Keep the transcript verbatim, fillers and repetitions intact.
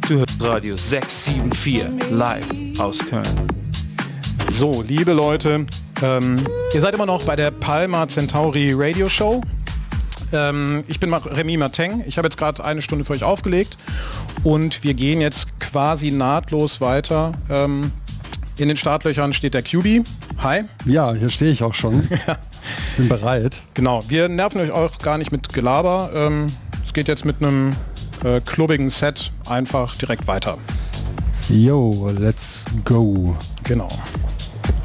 Du hörst Radio sechs sieben vier live aus Köln. So, liebe Leute, ähm, ihr seid immer noch bei der Palma Centauri Radio Show. Ähm, ich bin Remy Martin. Ich habe jetzt gerade eine Stunde für euch aufgelegt und wir gehen jetzt quasi nahtlos weiter. Ähm, in den Startlöchern steht der Q B. Hi. Ja, hier stehe ich auch schon. Bin bereit. Genau, wir nerven euch auch gar nicht mit Gelaber. Ähm, es geht jetzt mit einem äh, klubbigen Set einfach direkt weiter. Yo, let's go. Genau.